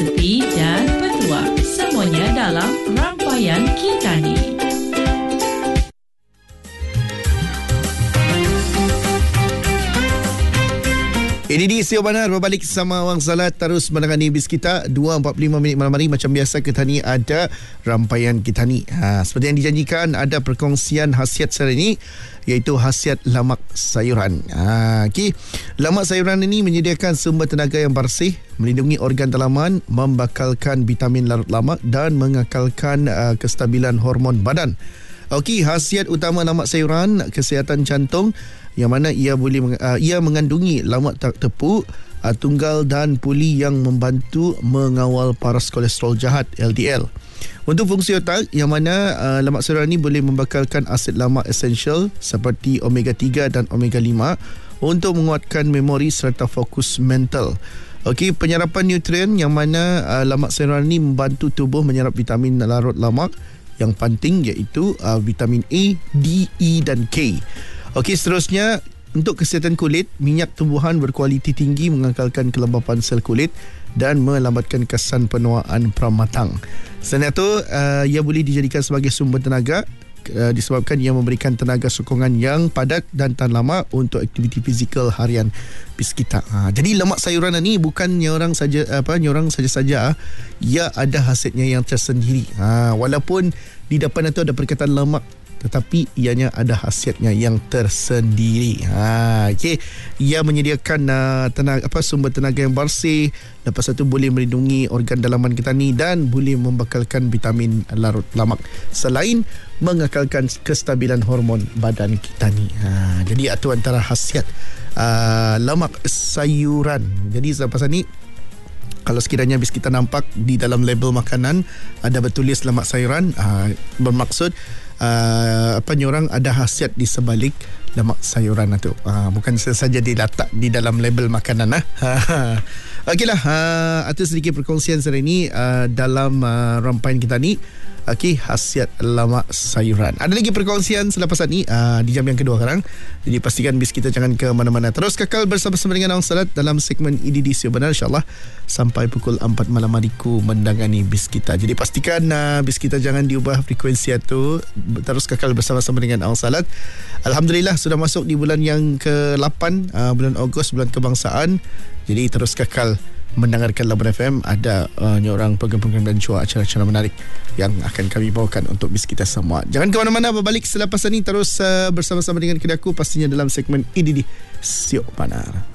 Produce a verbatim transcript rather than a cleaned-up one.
reseti dan petuah. Semuanya dalam Rantaian Kitani. Ini di Siu Banar berbalik sama Wang Salat, terus menangani bis kita dua empat puluh lima minit malam hari. Macam biasa Kitani ada Rantaian Kitani. Ha, seperti yang dijanjikan ada perkongsian khasiat hari ini, iaitu khasiat lamak sayuran. Ha, okay. Lamak sayuran ini menyediakan sumber tenaga yang bersih, melindungi organ dalaman, membakalkan vitamin larut lamak dan mengekalkan uh, kestabilan hormon badan. Okey, khasiat utama lamak sayuran, kesihatan jantung, yang mana ia boleh uh, ia mengandungi lamak tepuk uh, tunggal dan puli yang membantu mengawal paras kolesterol jahat L D L. Untuk fungsi otak, yang mana uh, lamak sayuran ini boleh membakalkan asid lamak esensial seperti omega tiga dan omega lima untuk menguatkan memori serta fokus mental. Okey, penyerapan nutrien, yang mana uh, lamak sayuran ini membantu tubuh menyerap vitamin larut lamak yang penting, iaitu uh, vitamin A, D, E dan K. Okey, seterusnya untuk kesihatan kulit, minyak tumbuhan berkualiti tinggi mengekalkan kelembapan sel kulit dan melambatkan kesan penuaan pramatang. Selain itu, uh, ia boleh dijadikan sebagai sumber tenaga uh, disebabkan ia memberikan tenaga sokongan yang padat dan tahan lama untuk aktiviti fizikal harian bis kita. Ha, jadi lemak sayuran ni bukan nyorang saja apa nyorang saja-saja, ia ada khasiatnya yang tersendiri. Ha, walaupun di depan itu ada perkataan lemak, tetapi ianya ada khasiatnya yang tersendiri. Ha, okey, ia menyediakan uh, tenaga apa sumber tenaga yang bersih, lepas itu boleh melindungi organ dalaman kita ni dan boleh membakalkan vitamin larut lamak, selain mengekalkan kestabilan hormon badan kita ni. Ha, jadi itu antara khasiat uh, lemak sayuran. Jadi selepas ni, kalau sekiranya bis kita nampak di dalam label makanan ada bertulis lemak sayuran, uh, bermaksud Uh, apa nyorang ada khasiat di sebalik lemak sayuran itu. Uh, bukan saja diletak di dalam label makanan. Uh. Okeylah, uh, itu sedikit perkongsian hari ini uh, dalam uh, Rantaian kita ni. Okey, khasiat lemak sayuran. Ada lagi perkongsian selepas ini uh, di jam yang kedua sekarang. Jadi pastikan bis kita jangan ke mana-mana. Terus kekal bersama-sama dengan Awang Salat dalam segmen I D D Siu Banar, insyaAllah sampai pukul empat malam hari ku mendangani bis kita. Jadi pastikan uh, bis kita jangan diubah frekuensi itu. Terus kekal bersama-sama dengan Awang Salat. Alhamdulillah sudah masuk di bulan yang ke lapan, uh, bulan Ogos, bulan kebangsaan. Jadi terus kekal mendengarkan Labuan F M. Ada uh, nyorang program-program dan juga acara-acara menarik yang akan kami bawakan untuk bis kita semua. Jangan ke mana-mana, berbalik selepas ini terus uh, bersama-sama dengan kedai aku, pastinya dalam segmen I D D Siu Banar.